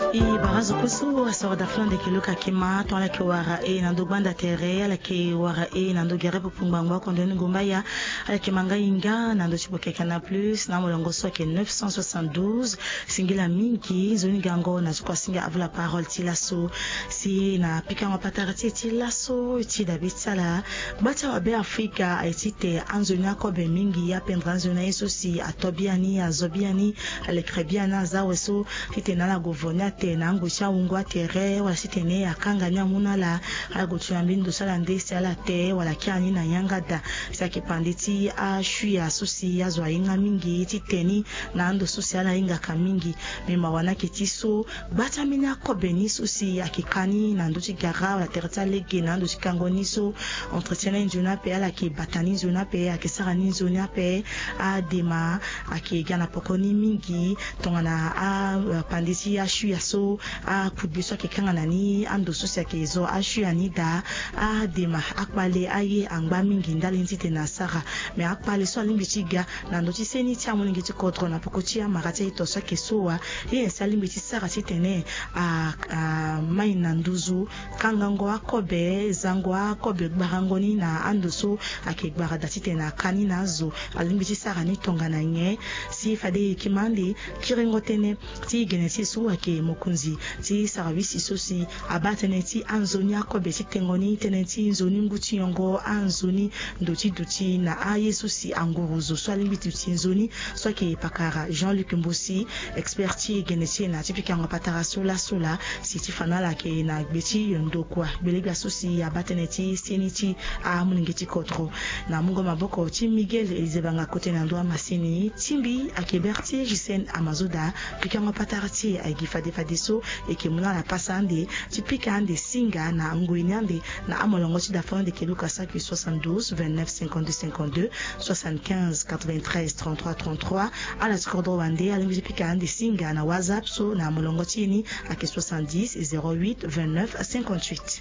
I barazo kusu asawada flande kiluka kima tola ke wara nando banda tere ala ke wara nando gere pumbangwa kondeni ngumbaya ala ke manga inga nando chipoke kana plus na molongo so ke 972 singila mingi zoni gango na kwa singa avula parole tilaso si na pika mapatarati tilaso ti dabitsala bata wa be Afrika aitite anzonia ko be mingi ya pendra zona yeso si atobiani azobiani ale krebiana zaweso tite na govona te na ngusha ungwa tere wala sitene akanga nyamuna la agotu ambindo sala ndesi ala te wala kyani na yangada sake panditi a shui asusi ya zwa inga mingi titeni na ando social inga kamingi mema wana ketiso bata mina ko beniso si akikani na ndo tigara wala tereta lege na ndo tikangoniso entretien njuna pe ala ki batani njuna pe akisara ni njuna pe a dema akigana pokoni mingi tongana a panditi ya shui aso a kubiso akikanga nani ando sosia kezo a shui anida a dema akpale aye angba mingi ndali ntite na sara me akpale so alimbichiga na ndo tiseni tia moningi tikodro na pokoti ya marate itoso kesoa ye salimbichi sara titene a mai na nduzu kangango akobe zango akobe barangoni na ando so akigbara datite na kani nazo alimbichi sara ni tonga na nye si fade kimandi kirengo tene ti genesi so ake mokunzi ti sarawisi sosi abatene ti anzoni akobe titengoni tenenti nzoni nguti yongo anzoni ndoti duti na ayesu si anguruzo so alimbiti nzoni so ke pakara Jean-Luc Mbosi experti genesi na tipika ngapatara sola si tifanala ke na gbeti yondokwa belega sosi abatene ti seniti a muningeti kotro na mungo maboko ti Miguel Elizabanga kote na ndo masini timbi akeberti jisen amazoda pika ngapatara ti agifade fadeso ekemuna la pasande tipika ande singa na nguinyande na amolongo ti dafande keluka saki 72 29 52 52 75 93 33 33 ala skordo wande ala tipika ande singa na WhatsApp so na amolongo ti ni ake 70 08 29 58.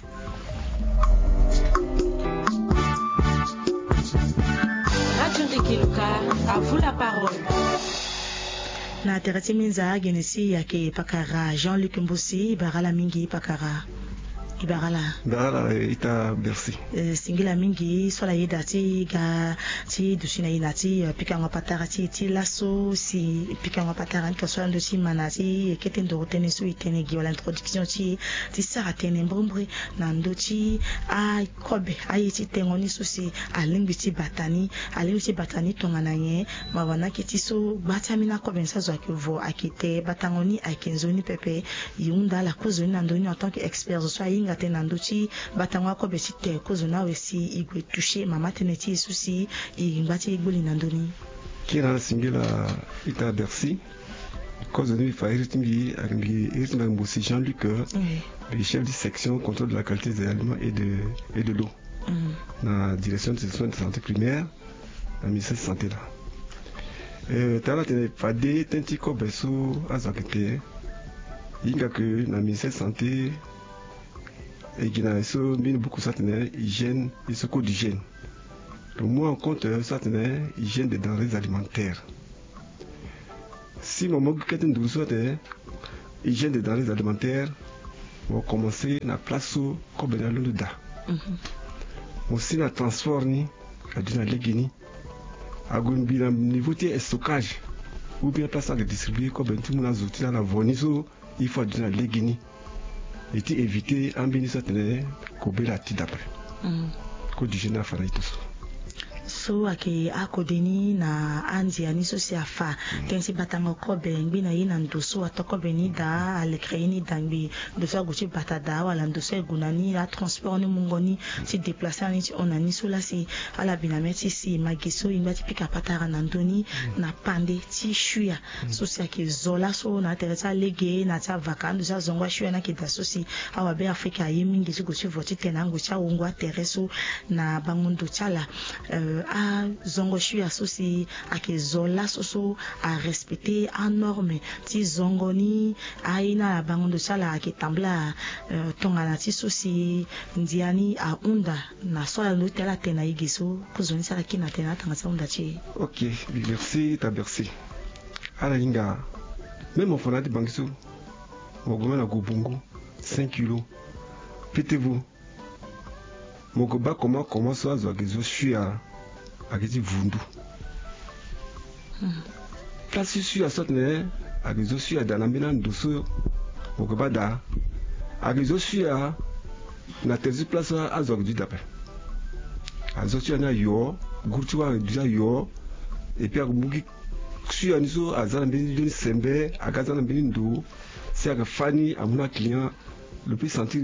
Radio de Kiluka, à vous la parole. Na terati minza genesi yake pakara Jean-Luc Mbosi barala mingi pakara ibarala ita merci singila mingi sola yeda ti ga ti dusina inati pikanga patarati ti laso si pikanga patarani ka sola ndo si manati ketendo tene so itene gi wala introduction ti sara tene mbombre na ndo ti a kobe ayiti tengoni so si alimbi ti batani tonga na nye mawana kiti so batamina kobe nsa zo akivo akite batangoni akenzoni pepe yunda la kozoni na ndoni en tant que expert so inga tena ndochi batangwa ko besite kozona wesi igwe toucher mama teneti susi imbati igboli na ndoni kira singila ita Bercy kozoni fairitimbi akimbi iritimba Mbosi Jean-Luc le chef de section contrôle de la qualité des aliments et de l'eau na direction des soins de santé primaire na ministère de santé là tala tene fade tenti ko beso azakete inga que na ministère de santé et qui n'a beaucoup ça hygiène et ce code d'hygiène. Le mot en compte ça hygiène des denrées alimentaires. Si mon mot qui est une soit hygiène des denrées alimentaires, on va commencer la place où comme dans le da. Aussi la transport ni à d'une légini à un niveau de stockage ou bien place à distribuer comme tout le monde a zouti à la voniso il faut d'une légini. Et éviter un bénéfice de la tide après. Code du général Faraïtos. So ake akodeni na anzi aniso si afa tensi batanga kobe ngbi na yina ndoso atokobe ni da alekreini dangbi doso guchi batada wala ndoso gunani la transport ni mungoni si déplacer ni onani so la si ala binameti si magiso imbati pika patara na ndoni na pande ti shuya so si ake zola so na teresa lege na ta vakando za zongwa shuya na kita so si awa be Afrika yemingi so guchi voti tenango cha ungwa tereso na bangundo chala a zongo shui asosi ake zola soso a respecter a norme ti zongo ni aina bangondo chala ake tambla tonga na ti sosi ndiani a unda na sola no tela tena igiso kuzoni sala kina tena tanga sa unda chi. Ok, merci ta merci ala linga même au fond de bangiso Mogoma na Gobongo, 5 kilos. Pétez-vous. Mogoba comment ça, je suis à Vundu. Place je suis à Sotne, je suis à Danamina Ndoso, Mogoba da. Je suis à na terzi place à Zogdi d'après. Je suis à Yo, Gurtua déjà Yo, et puis à Mugi. Je suis à Niso, à Zanabini Sembe, à Gazanabini Ndo, c'est à Fanny, à mon client. Le petit sentir,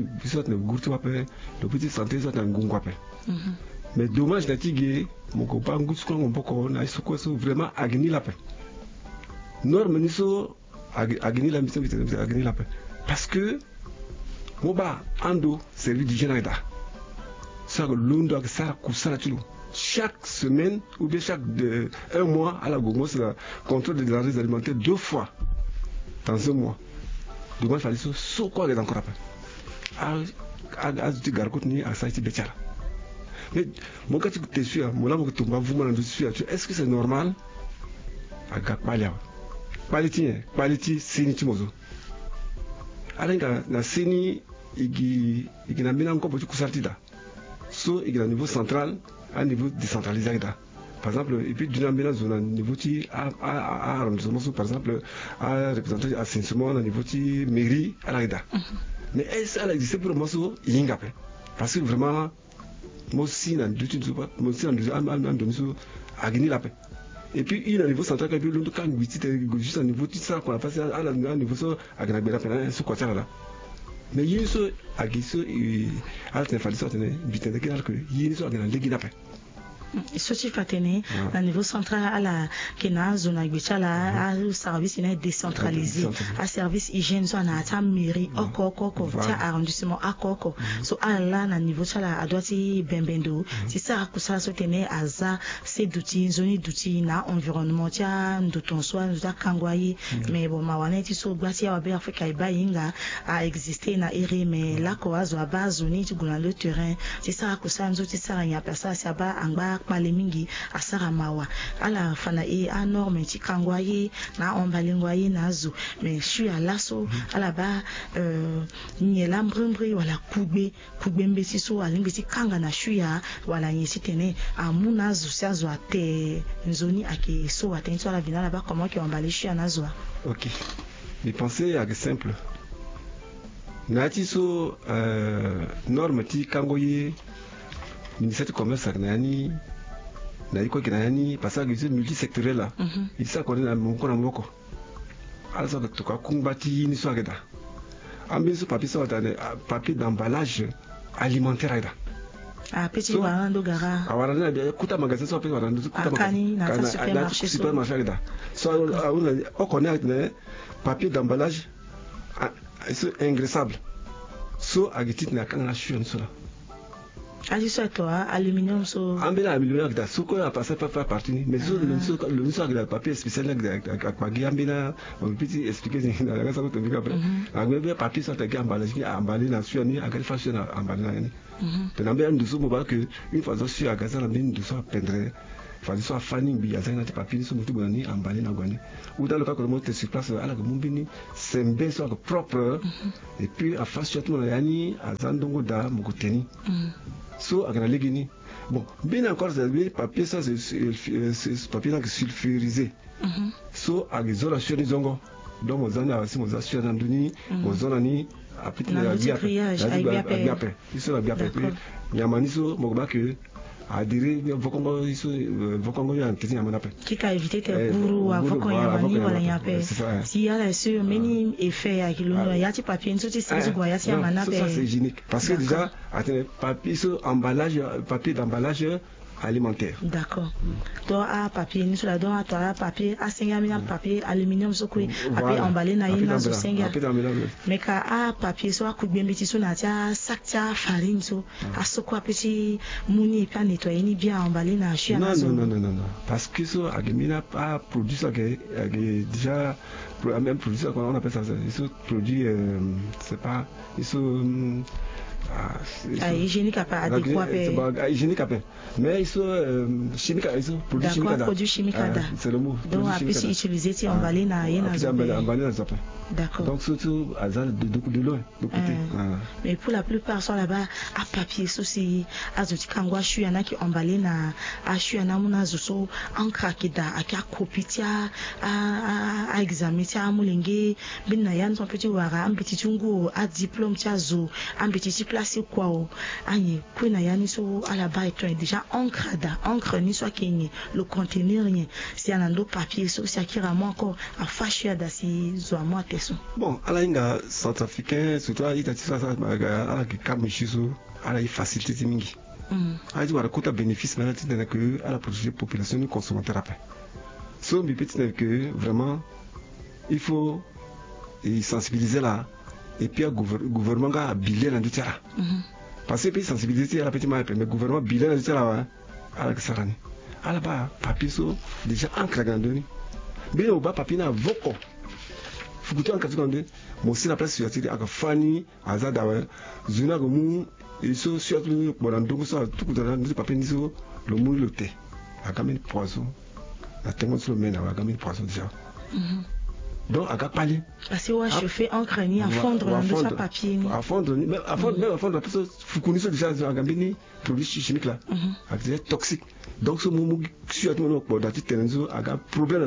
le petit sentir, ça un gongo. Mais dommage d'attirer, mon copain, vraiment agni la paix. Norme agni la mission, agni la paix. Parce que, Moba, Ando, service du général. Ça, l'ondo, ça, chaque semaine, ou bien chaque un mois, à la Gogo, c'est le contrôle des denrées alimentaires 2 fois dans un mois. Dommage, il fallait ça, quoi, les encore après. As tu gargotes ni à ça ici béchara. Mais mon gars tu te suis, mon là mon tu m'as vu mon suis. Est-ce que c'est normal? Aga palia. Paliti sini timozo. Alenga na sini igi na mina encore petit kusartida. So igi na niveau central, à niveau décentralisé da. Par exemple, et puis d'une ambiance zone niveau ti à arrondissement par exemple à représenter assainissement au niveau ti mairie à la. Mais est-ce qu'elle existe pour moi sur Yingapé? Parce que vraiment, moi aussi, dans deux types, moi aussi, dans deux la paix. Et puis, il y a un niveau central, et puis l'autre, quand juste un niveau, tout ça, qu'on a passé à un niveau sur Agnabela, sur quoi ça là. Mais il y a une agiso, à la fin de ça, il y a une chose à paix. Sochi fatene à niveau central à la kena zona gbichala à service décentralisé à service hygiène so na ta mairie okoko ta arrondissement akoko so ala na niveau chala adwati bembendo c'est ça que ça sotene aza c'est d'outils zone d'outils na environnement tia ndoton so nda kangwayi mais bon mawane ti so gbati ya be Afrika iba yinga a exister na ere mais là ko azo aba zone ti guna le terrain c'est ça que ça nzo ti ça nya pesa ça ba angba Malemingi asara mawa ala fana e anorme ti kangwaye na ombalingwaye nazo mais je suis à l'asso ala ba nyela mbrembri wala kugbe mbesi so alimbesi kanga na shuya wala nyesi tene amuna zo sazo ate nzoni ake so atento ala vinala ba comment ki ombali shuya nazo. OK. Les pensées est simple. Nati so norme ti kangoye ministère du commerce aknani na iko kinani parce que c'est multisectoriel là il ça connaît na mon kona moko ala ça to ka kumbati ni so ageda ambi so papier d'emballage alimentaire là petit warando gara awarana de kuta magasin so papier warando kuta magasin supermarché là so on connaît mais papier d'emballage c'est ingraissable so agitit na kana chune so là. Ali so toi aluminium so ambela aluminium da so ko passer pas partie mais so le so de papier spécial avec pagi ambela on peut expliquer dans la salle de après avec papier ça te emballage qui emballé na sur ni avec fashion emballé na ni te nambela nduso mo ba que une fois sur à gaza na nduso pendre fa so fanning bi azana na papier so mutu bonani emballé na gwani ou dans le cas que le mot sur place à la mumbini c'est bien so propre et puis à fashion tout na yani azandongo da mukuteni so agana legini bon bien encore c'est papier ça c'est papier là qui sulfurisé so agizola shoni zongo donc mozana aussi mozashu na nduni mozona ni apiti na biape iso la biape nyamani so mogoba que adire vokongo ya ntini ya manape kika éviter te guru wa vokongo ya mani wala nyape si ya la sur meni effet ya kilono ya ti papier nso ti sisi gwa ya ti ya manape ça c'est hygiénique parce que déjà attendez papier so emballage papier d'emballage alimentaire. D'accord. Donc à papier ni sur la donc à papier à 5000 papier aluminium so ko papier emballé na ina so 5 mais ka à papier so a kugbe mbiti so na tia saktia farine so a so ko petit muni pa nettoyer ni bien emballé na chia na so. Non parce que so agemina pas produit ça que déjà même produit ça on appelle ça ce produit c'est pas ils sont hygiénique pas adéquat hygiénique mais chimique produit chimique. D'accord, produit chimique. C'est le mot. Donc après c'est utilisé si emballé na Zapin. D'accord. Donc surtout à de loin, de côté. Mais pour la plupart sont là-bas à papier ceci azoti kangwa shu yana ki emballé na ashu yana muna zo encre kida aka kopitia a examen tia mulenge binna yan son petit wara un petit tungu a diplôme tia zo un petit place quoi o anye kuna yani so à la bas est déjà encre ni soit kenye le contenir rien si anando papier so si akira moi encore a fashu da si zo moi teso bon ala inga centrafricain surtout a itati ça ala ki kamishiso ala i facilité mingi a dit wala kota bénéfice mais là que à la protéger population ni consommateur après so bi petit que vraiment il faut sensibiliser là et puis le gouvernement a bilé dans tout ça parce que puis sensibiliser à la petite mais le gouvernement bilé dans tout ça là à la sarani à la bas papier so déjà encre gandoni bien au bas papier na voko fukutu en katukande mo si la place sur atiri aka fani azada wa zuna go mu iso sur le bolando so tout dans le papier ni so le mu le thé aka men poisson la tengo sur le mena aka men poisson déjà donc aka pali parce que ouais chauffer encre ni à fondre dans le papier ni à fondre même à fondre parce que fukuni so déjà aka bini produit chimique là aka toxique donc ce moment sur tout le monde tenzo aga problème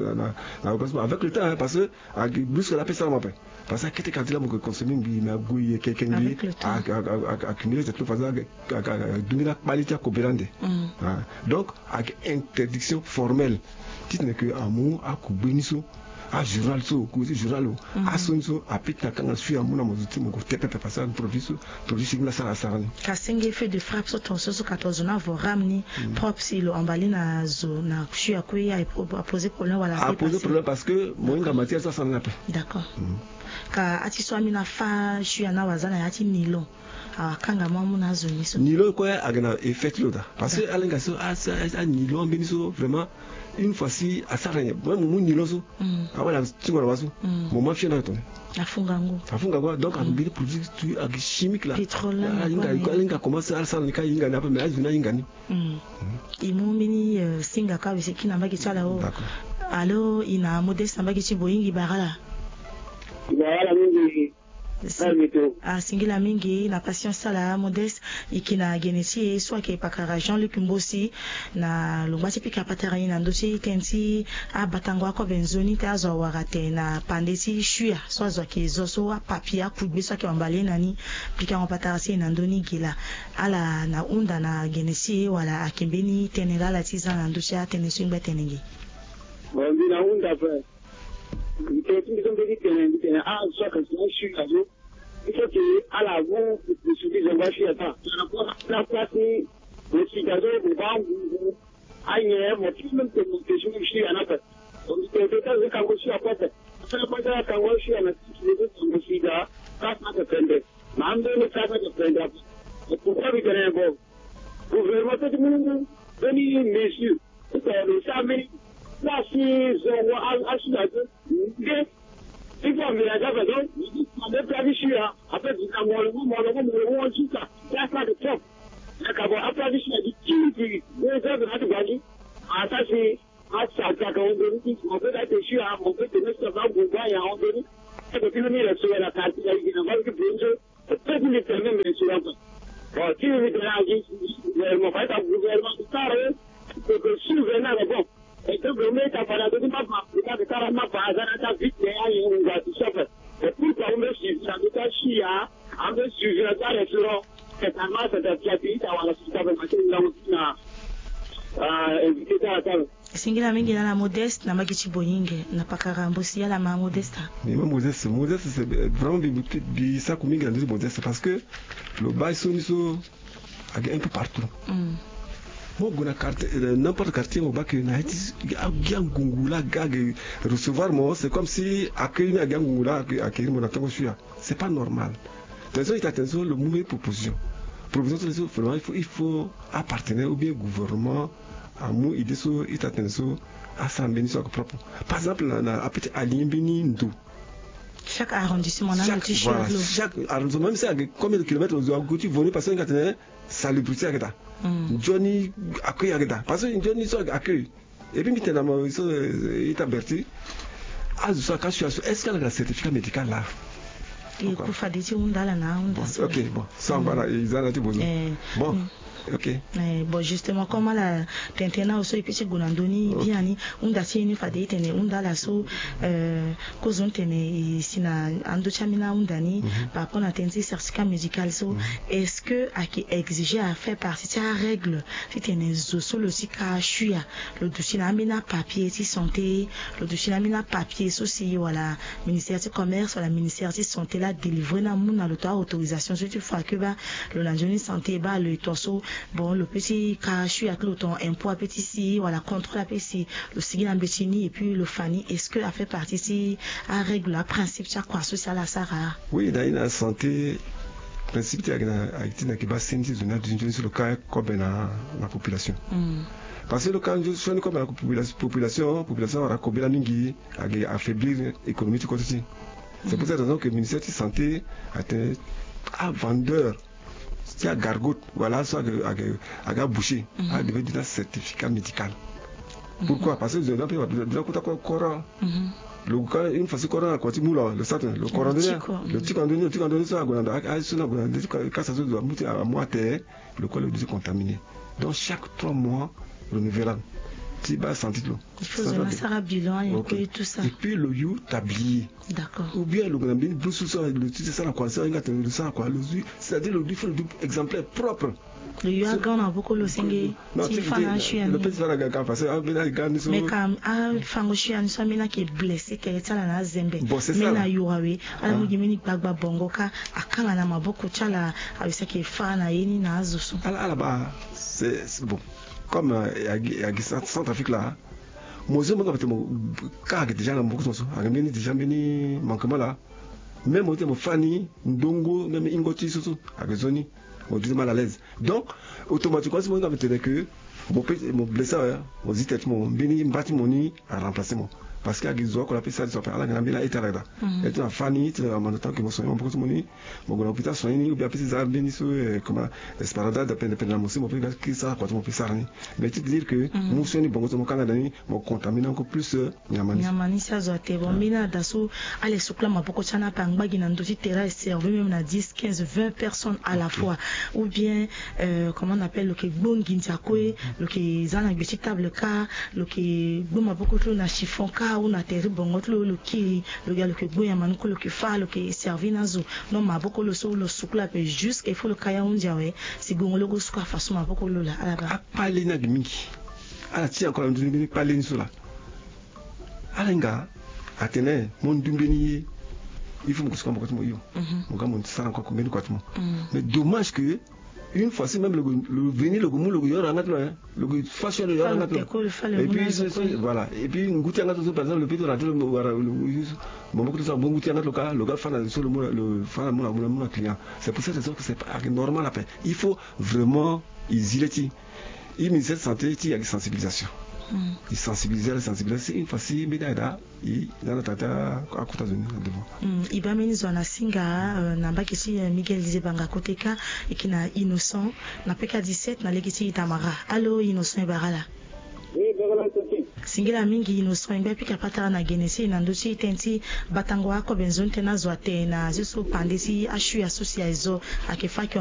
na avec le temps parce que plus que la personne m'appelle parce que quand il a beaucoup consommé mais gouiller quelqu'un lui accumuler cette phase donner qualité coopérante donc avec interdiction formelle qui n'est que amour à kubiniso a journal so kuzi journal a sonso a pita kanga suya muna mozuti mo tepe pasa produit chimique la sala kasenge fait de frappe sur ton so 14 na vo ramni propre si lo emballé na zo na suya ko ya poser problème wala a poser problème parce que moinga matière ça na pe d'accord ka ati so amina fa suya na wazana ya ti nylon kanga mamu na zo ni so nylon ko agna effet loda parce que alenga so a nylon biniso vraiment une fois si à ça rien moi mon nylon so awala tingora waso mon mafia na to afunga quoi donc un billet produit chimique là inga commence à ça ni ka inga na mais azuna inga ni imumini singa ka bise kina mbaki tsala o allo ina modeste mbaki chiboyingi barala mingi singila mingi na patience sala modeste ikina genesi soit ke pakara Jean-Luc Mbosi na lumbati pika patara ina ndosi tenti abatangwa ko benzoni ta zo warate na pandesi shuya so zo ke zo so papia kugbe so ke emballé nani pika on patara si na ndoni gila ala na unda na genesi wala akimbeni tenela la tiza na ndosi atenesi ngbe tenengi bon na unda fa il faut que à la vous de subir un vache à temps la place le cigaro de banque aïe mon petit même que mon question je suis à la tête donc c'est peut-être que quand je suis à côté ça pas ça quand je suis à la tête le cigaro ça ça dépend même de ça ça dépend pourquoi vous tenez bon gouvernement tout le monde venir messieurs le savez là si je vois à ce il faut me la faire donc on est planifié après du camon on dit ça ça de top la cabo après du qui les gens de Gadi à ça c'est à ça quand on dit on peut être sûr on peut tenir ça va vous voir on dit c'est que le mille sur la carte il va que bien peut lui permettre de sur la bon si vous êtes là gouvernement pas un gouvernement ça que si vous venez là bon et que vous mettez à parler de ma de carrément pas à vite et on va tout ça et pourquoi on me suit ça de chia on me suit là dans restaurant c'est tellement c'est piati à la société de machin là on invité à table singila mingi na modeste na magichi boyinge na pakara mbosi ya ma modeste mais modeste c'est vraiment bi ça comme mingi na modeste parce que le bail soniso un peu partout bon n'importe quartier au bac na gangungula gag recevoir moi c'est comme si accueillir gangungula accueillir mon attention suya c'est pas normal attention le mauvais proposition vraiment il faut appartenir au bien gouvernement à mon idée so attention à s'embêter sur propre par exemple na petit alimbini ndo chaque arrondissement na chaque arrondissement même si à combien de kilomètres on doit goûter venir passer salubrité agda Johnny accueil agda parce que Johnny so accueil et puis maintenant il t'a berti azu ka situation est-ce qu'elle a un certificat médical là et pour faire des choses là ok bon ça voilà ils ont été besoin bon ok bon justement comment la tentena aussi et puis c'est gonandoni viani unda si ni fade tene unda la so kozon tene sina ando chamina undani par rapport à tenti certificat médical so est-ce que à qui exiger à faire partie de la règle si tene zo solo si ka chuya le dossier na mina papier si santé le dossier na mina papier so si voilà ministère du commerce ou la ministère de santé là délivrer na muna le droit autorisation je tu fais que ba le landjoni santé ba le torso bon le petit cachu avec l'auton impôt petit si voilà contrôle à petit le signe en bétini et puis le fani est-ce que a fait partie si à règle à principe ça quoi social à Sarah oui dans la santé principe tu as été qui va sentir sur le cas comme la population parce que le cas je suis comme la population aura combien mingi à affaiblir l'économie du quotidien c'est pour cette raison que le ministère de la santé a été un vendeur qui a gargote, voilà, soit à boucher, à devenir un certificat médical. Pourquoi? Parce que vous avez déjà courant. Une fois que courant a continué, le satin, le courant donné, le petit condamné, ça a moitié, le col est contaminé. Donc chaque 3 mois, renouvelable. Il faut un bilan et tout ça. Et puis le you tablier. D'accord. Ou bien le c'est-à-dire le exemplaire propre. Le you a gagné beaucoup le singe. Le petit va la parce que mais quand fangochian so mina qui est blessé qui est là na zembe. Mais na yuawe ala mujimini bagba bongo ka akanga na maboko chala abisa qui fana yini na azusu. Ala ba c'est bon. Comme il y a Centrafrique là, moi je me rappelle car déjà dans beaucoup de choses, déjà venu manquement là, même au thème Fanny, Ndongo, même Ingoti surtout, avec Zoni, on dit mal à l'aise. Donc automatiquement, c'est moi qui me que mon blessé, mon zitette, mon béni, bâti mon nid à remplacer moi. Parce qu'il y a des gens qui appellent ça des opérations, il y a des gens qui ont Fanny, il y a des gens qui ont soigné mon nid, mon hôpital soigné, ou bien des gens qui ont comme Esperada, dépendant de la moussie, mon pays qui ça, quoi, mon pays ça. Mais tu dire que mon soigné, bon, mon Canada, mon contamine encore plus Niamani. Niamani, ça doit être bon. Mina, d'assou, allez, soukla, ma poko chana, pangba, guinando, si terra est servi même à 10, 15, 20 personnes à la fois. Ou bien, comment on appelle, le qui bon guintiakoué, le qui zana, petit table car, le qui bon, ma poko na chiffon car, ou na terri bon le qui le gars le que boya manuko le que fa le que servi nazo non ma boko le so le soukla pe juste il faut le kaya on diawe si gongo le go souka façon ma boko le la ala ba parler na mingi ala ti encore on dit parler ni cela ala nga atene mon dumbeni il faut me souka mo yo mon gars mon ça encore combien de quoi mais dommage que une fois, c'est même le venir, le goumou, le goût, le fashion, le et puis, voilà. Et puis, une goutte par exemple, le pays de la télé, le gars fan sur le fan mon client. C'est pour cette raison que c'est pas normal à faire. Il faut vraiment isoler. Il ministère de santé, il y a une sensibilisation. Il sensibiliser, c'est une fois si Bédaïda, il dans la tata à côté de nous. Il va mener sur la singa, n'a ici Miguel Zebanga Koteka et qui n'a innocent, n'a pas qu'à 17, n'a l'équipe Itamara. Allô, innocent et barala. Singila mingi innocent et bien puis capata na genesi na ndosi tenti batangwa ko benzon tena zoate na ziso pandesi ashu associé zo akefaki